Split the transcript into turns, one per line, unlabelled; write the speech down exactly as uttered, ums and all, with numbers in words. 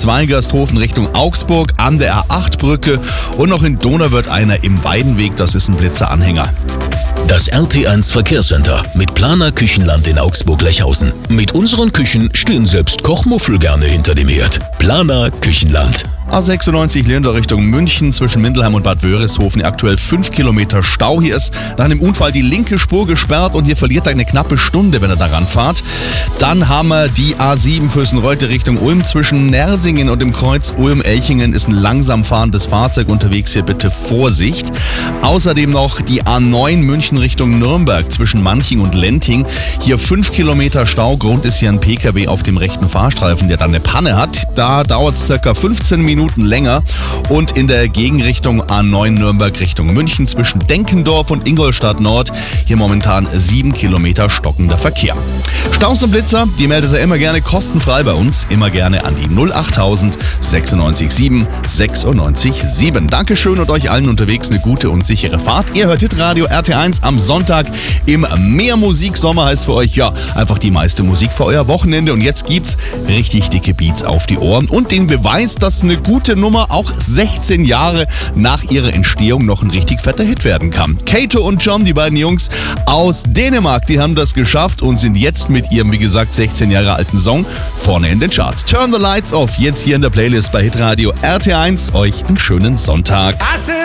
Zweigersthofen Richtung Augsburg an der A acht Brücke und noch in Donauwörth einer im Weidenweg, das ist ein Blitzer-Anhänger.
Das R T eins Verkehrscenter mit Planer Küchenland in Augsburg-Lechhausen. Mit unseren Küchen stehen selbst Kochmuffel gerne hinter dem Herd. Planer Küchenland.
A sechsundneunzig Leondau Richtung München zwischen Mindelheim und Bad Wörishofen. Aktuell fünf Kilometer Stau. Hier ist nach einem Unfall die linke Spur gesperrt und ihr verliert eine knappe Stunde, wenn ihr daran fahrt. Dann haben wir die A sieben Vösenreute Richtung Ulm. Zwischen Nersingen und dem Kreuz Ulm-Elchingen ist ein langsam fahrendes Fahrzeug unterwegs. Hier bitte Vorsicht. Außerdem noch die A neun München Richtung Nürnberg zwischen Manching und Lenting. Hier fünf Kilometer Stau. Grund ist hier ein P K W auf dem rechten Fahrstreifen, der dann eine Panne hat. Da dauert es circa fünfzehn Minuten länger. Und in der Gegenrichtung A neun Nürnberg Richtung München zwischen Denkendorf und Ingolstadt Nord hier momentan sieben Kilometer stockender Verkehr. Staus und Blitzer, die meldet ihr immer gerne kostenfrei bei uns. Immer gerne an die null achttausend sechsundneunzig sieben sechsundneunzig sieben. Dankeschön und euch allen unterwegs eine gute und sichere Fahrt. Ihr hört Hitradio R T eins am Sonntag im Mehrmusik-Sommer. Heißt für euch ja einfach die meiste Musik für euer Wochenende. Und jetzt gibt's richtig dicke Beats auf die Ohren und den Beweis, dass eine gute Nummer auch sechzehn Jahre nach ihrer Entstehung noch ein richtig fetter Hit werden kann. Kato und John, die beiden Jungs aus Dänemark, die haben das geschafft und sind jetzt mit ihrem, wie gesagt, sechzehn Jahre alten Song vorne in den Charts. Turn the Lights Off, jetzt hier in der Playlist bei Hitradio R T eins. Euch einen schönen Sonntag.